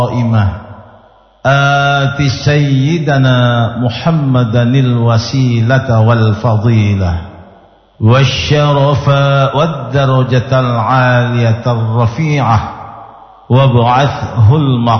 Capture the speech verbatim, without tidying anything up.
قائمة آت سيدنا محمدا الوسيلة والفضيلة والشرف والدرجة العالية الرفيعة وابعثه المقام